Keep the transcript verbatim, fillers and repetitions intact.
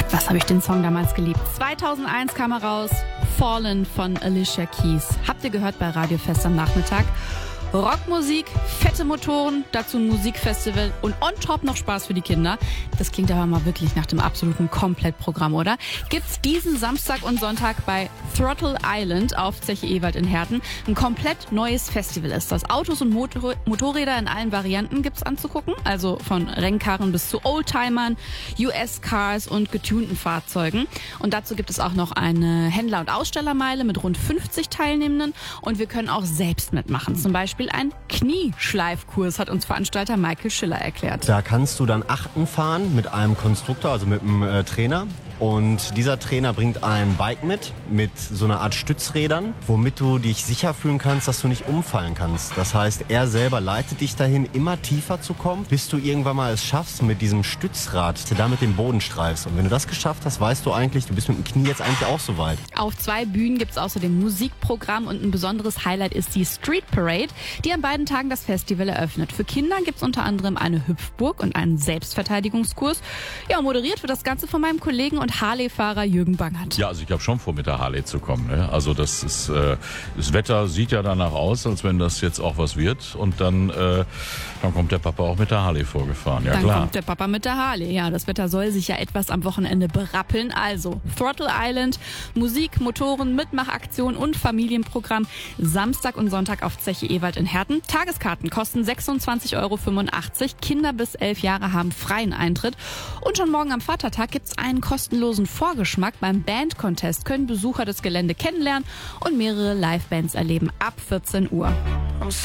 Gott, was habe ich den Song damals geliebt. zweitausendeins kam er raus, Fallen von Alicia Keys. Habt ihr gehört bei Radio Fest am Nachmittag? Rockmusik, fette Motoren, dazu ein Musikfestival und on top noch Spaß für die Kinder. Das klingt aber mal wirklich nach dem absoluten Komplettprogramm, oder? Gibt's diesen Samstag und Sonntag bei Throttle Island auf Zeche Ewald in Herten. Ein komplett neues Festival ist das. Autos und Motor- Motorräder in allen Varianten gibt's anzugucken. Also von Rennkarren bis zu Oldtimern, U S-Cars und getunten Fahrzeugen. Und dazu gibt es auch noch eine Händler- und Ausstellermeile mit rund fünfzig Teilnehmenden. Und wir können auch selbst mitmachen. Zum Beispiel ein Knieschleifkurs, hat uns Veranstalter Michael Schiller erklärt. Da kannst du dann Achten fahren mit einem Konstruktor, also mit einem äh, Trainer. Und dieser Trainer bringt ein Bike mit, mit so einer Art Stützrädern, womit du dich sicher fühlen kannst, dass du nicht umfallen kannst. Das heißt, er selber leitet dich dahin, immer tiefer zu kommen, bis du irgendwann mal es schaffst, mit diesem Stützrad damit den Boden streifst. Und wenn du das geschafft hast, weißt du eigentlich, du bist mit dem Knie jetzt eigentlich auch so weit. Auf zwei Bühnen gibt es außerdem Musikprogramm und ein besonderes Highlight ist die Street Parade, die an beiden Tagen das Festival eröffnet. Für Kinder gibt es unter anderem eine Hüpfburg und einen Selbstverteidigungskurs. Ja, moderiert wird das Ganze von meinem Kollegen und Harley-Fahrer Jürgen Bangert. Ja, also ich habe schon vor, mit der Harley zu kommen. Ne? Also das ist, äh, das Wetter sieht ja danach aus, als wenn das jetzt auch was wird. Und dann, äh, dann kommt der Papa auch mit der Harley vorgefahren. Ja, dann klar. kommt der Papa mit der Harley. Ja, das Wetter soll sich ja etwas am Wochenende berappeln. Also Throttle Island, Musik, Motoren, Mitmachaktion und Familienprogramm. Samstag und Sonntag auf Zeche Ewald in Herten. Tageskarten kosten sechsundzwanzig Euro fünfundachtzig. Kinder bis elf Jahre haben freien Eintritt. Und schon morgen am Vatertag gibt's einen kostenlosen Vorgeschmack. Beim Band-Contest können Besucher das Gelände kennenlernen und mehrere Livebands erleben ab vierzehn Uhr.